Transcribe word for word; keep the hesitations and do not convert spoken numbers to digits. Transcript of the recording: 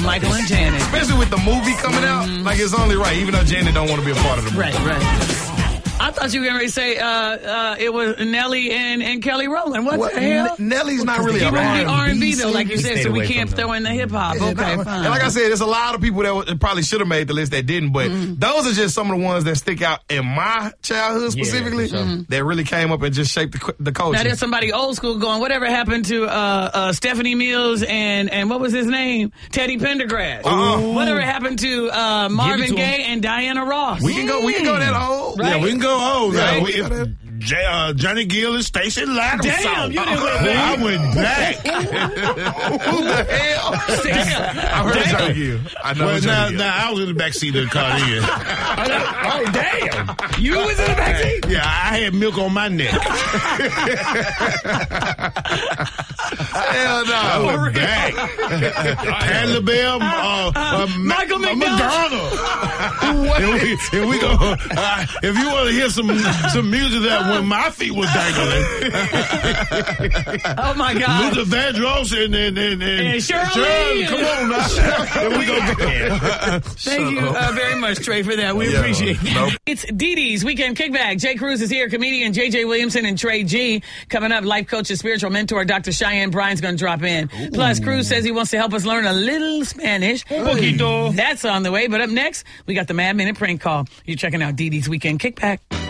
Michael and Janet. Especially with the movie coming out, mm-hmm. like it's only right, even though Janet don't want to be a part of the movie. Right, right. I thought you were going to say uh, uh, it was Nelly and, and Kelly Rowland. What, what the hell? N- Nelly's not really a R and B. R and B though, like you said, so we can't throw in the hip hop. Yeah, okay, no. fine. And like I said, there's a lot of people that w- probably should have made the list that didn't, but mm-hmm. those are just some of the ones that stick out in my childhood specifically yeah, sure. that really came up and just shaped the, the culture. Now there's somebody old school going, whatever happened to uh, uh, Stephanie Mills and, and what was his name? Teddy Pendergrass. Uh-huh. Whatever happened to uh, Marvin Gaye and Diana Ross? We can go, we can go that old. Right? Yeah, we can go old. Right? We, if, J, uh, Johnny Gill and Stacey Laddle. Damn, you didn't went back. I went back. Who the hell? Damn. I heard Damn. Johnny Gill. I know well, now, Gill. now, I was in the backseat of the car then. Oh, damn. You was in the backseat? Yeah, I had milk on my neck. Hell no. I was back. Patti LaBelle, uh, uh, Michael McDonald. and, we, and we go, uh, if you want to hear some some music that when my feet were dangling. Oh, my God. Luther Vandross and, and, and, and, and Shirley. Shirley. Come on now. Here we go. Thank you uh, very much, Trey, for that. We yeah, appreciate it. Nope. It's Dee Dee's Weekend Kickback. Jay Cruz is here, comedian J J Williamson and Trey G. Coming up, life coach and spiritual mentor Doctor Cheyenne Bryan's going to drop in. Ooh. Plus, Cruz says he wants to help us learn a little Spanish. Poquito. That's on the way. But up next, we got the Mad Minute prank call. You're checking out Dee Dee's Weekend Kickback.